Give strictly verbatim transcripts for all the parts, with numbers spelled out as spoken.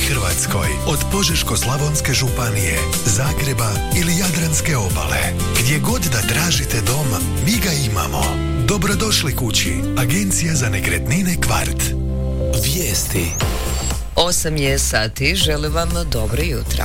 Hrvatskoj, od Požeško-slavonske županije, Zagreba ili Jadranske obale. Gdje god da tražite dom, mi ga imamo. Dobrodošli kući. Agencija za nekretnine Kvart. Vijesti. Osam je sati, želim vam dobro jutro.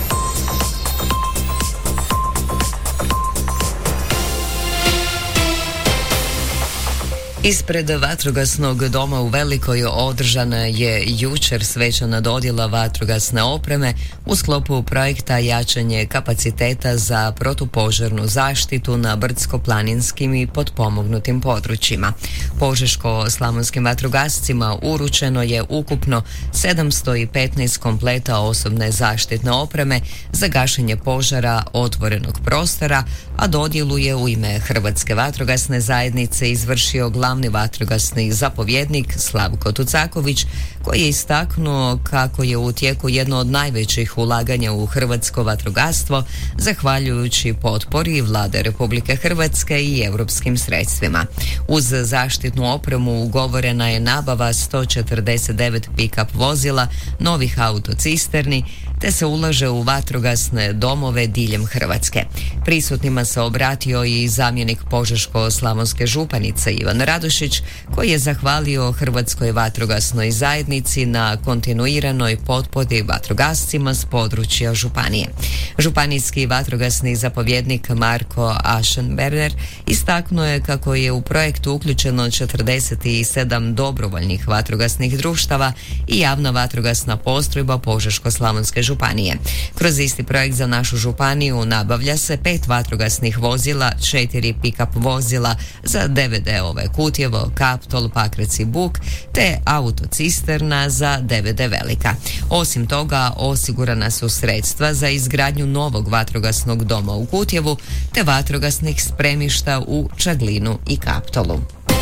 Ispred vatrogasnog doma u Velikoj održana je jučer svečana dodjela vatrogasne opreme u sklopu projekta jačanje kapaciteta za protupožarnu zaštitu na brdsko-planinskim i potpomognutim područjima. Požeško-slavonskim vatrogascima uručeno je ukupno sedamsto petnaest kompleta osobne zaštitne opreme za gašenje požara otvorenog prostora, a dodjelu je u ime Hrvatske vatrogasne zajednice izvršio glavni vatrogasni zapovjednik Slavko Tucaković, koji je istaknuo kako je u tijeku jedno od najvećih ulaganja u hrvatsko vatrogastvo, zahvaljujući potpori Vlade Republike Hrvatske i europskim sredstvima. Uz zaštitnu opremu ugovorena je nabava sto četrdeset devet pick-up vozila, novih autocisterni, te se ulaže u vatrogasne domove diljem Hrvatske. Prisutnima se obratio i zamjenik Požeško-slavonske županice Ivan Radošić, koji je zahvalio Hrvatskoj vatrogasnoj zajednici na kontinuiranoj potpori vatrogascima s područja županije. Županijski vatrogasni zapovjednik Marko Aschenberger istaknuo je kako je u projektu uključeno četrdeset sedam dobrovoljnih vatrogasnih društava i javna vatrogasna postrojba Požeško-slavonske županije. Kroz isti projekt za našu županiju nabavlja se pet vatrogasnih vozila, četiri pick-up vozila za D V D-ove Kutjevo, Kaptol, Pakrac i Buk, te autocisterna za D V D Velika. Osim toga, osigurana su sredstva za izgradnju novog vatrogasnog doma u Kutjevu, te vatrogasnih spremišta u Čaglinu i Kaptolu.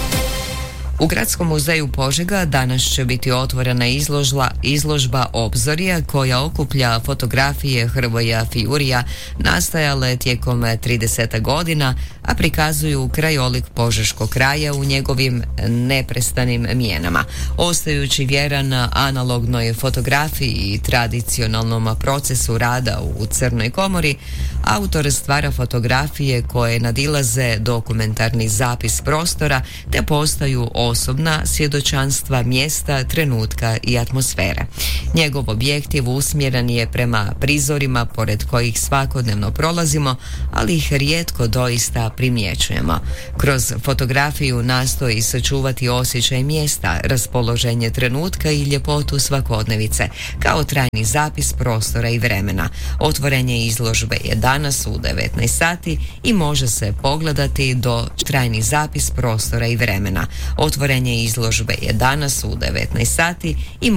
U Gradskom muzeju Požega danas će biti otvorena izložba, izložba Obzorje koja okuplja fotografije Hrvoja Fijurija nastajale tijekom trideset godina, a prikazuju krajolik Požeškog kraja u njegovim neprestanim mijenama. Ostajući vjeran analognoj fotografiji i tradicionalnom procesu rada u Crnoj komori, autor stvara fotografije koje nadilaze dokumentarni zapis prostora te postaju osobna svjedočanstva mjesta, trenutka i atmosfere. Njegov objektiv usmjeren je prema prizorima pored kojih svakodnevno prolazimo, ali ih rijetko doista primjećujemo. Kroz fotografiju nastoji sačuvati osjećaj mjesta, raspoloženje trenutka i ljepotu svakodnevice, kao trajni zapis prostora i vremena. Otvorenje izložbe je danas u devetnaest sati i može se pogledati do trajni zapis prostora i vremena. Otvorenje izložbe je danas u devetnaest sati i